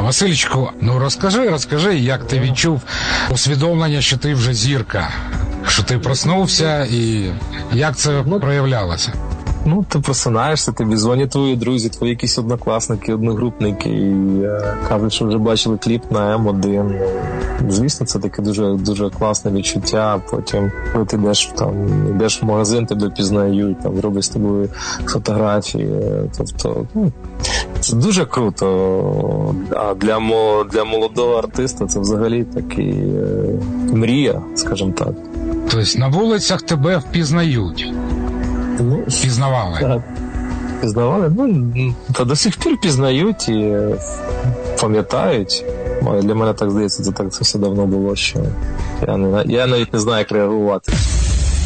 Васильчику, ну розкажи, як ти відчув усвідомлення, що ти вже зірка, що ти проснувся і як це проявлялося? Ну, ти просинаєшся, тобі дзвонять твої друзі, твої якісь однокласники, одногрупники, і кажуть, що вже бачили кліп на М1. Звісно, це таке дуже, дуже класне відчуття. Потім, коли ти йдеш в магазин, тебе пізнають, там, роблять з тобою фотографії. Тобто, це дуже круто. А для молодого артиста це взагалі такий мрія, скажімо так. Тобто на вулицях тебе впізнають? Пізнавали? Так, пізнавали. Та до сих пір пізнають і пам'ятають. Для мене так здається, це все давно було, що я навіть не знаю, як реагувати.